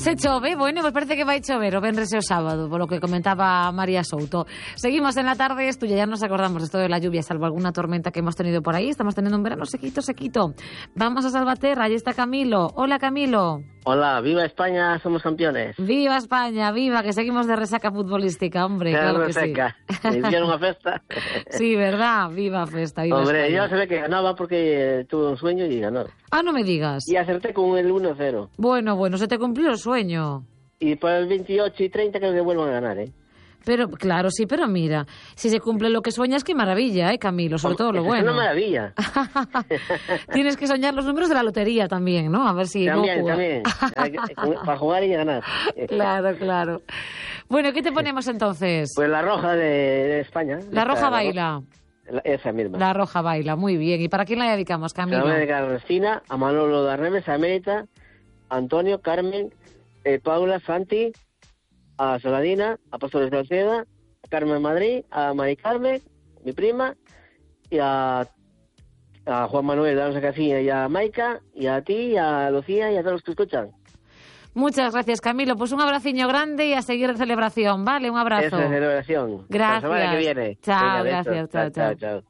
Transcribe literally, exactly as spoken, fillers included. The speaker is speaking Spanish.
Se chove, bueno, pues parece que vai chover o venres e o sábado, por lo que comentaba María Souto. Seguimos en la tarde, esto ya nos acordamos de esto de la lluvia, salvo alguna tormenta que hemos tenido por ahí. Estamos teniendo un verano sequito, sequito. Vamos a Salvaterra, ahí está Camilo. Hola, Camilo. Hola, viva España, somos campeones. Viva España, viva, que seguimos de resaca futbolística, hombre, Claro, claro que resaca. sí. Hicieron una festa. Sí, ¿verdad? Viva festa, viva Hombre, España. yo se ve que ganaba porque eh, tuve un sueño y ganó. Ah, no me digas. Y acerté con el uno cero. Bueno, bueno, se te cumplió el sueño. Y por el veintiocho y treinta creo que vuelvan a ganar, ¿eh? Pero, claro, sí, pero mira, si se cumple lo que sueñas, qué maravilla, ¿eh, Camilo? Sobre todo lo Es bueno. una maravilla. Tienes que soñar los números de la lotería también, ¿no? A ver si... También, no también. Hay que- Para jugar y ganar. Claro, claro. Bueno, ¿qué te ponemos entonces? Pues la roja de, de España. La roja Esta, baila. La- esa misma. La roja baila, muy bien. ¿Y para quién la dedicamos, Se la Camilo? voy a dedicar a Cristina, a Manolo de Arremes, a Mérita, a Antonio, Carmen, eh, Paula, Santi, a Saladina, a Pastores de Alceda, a Carmen Madrid, a Mari Carmen, mi prima, y a, a Juan Manuel de Alonso Casilla, y a Maica, y a ti, y a Lucía, y a todos los que escuchan. Muchas gracias, Camilo. Pues un abraciño grande y a seguir en celebración, ¿vale? Un abrazo. Esa es la celebración. Gracias. La semana que viene. Chao, Venga, gracias. besos. Chao, chao. chao. chao.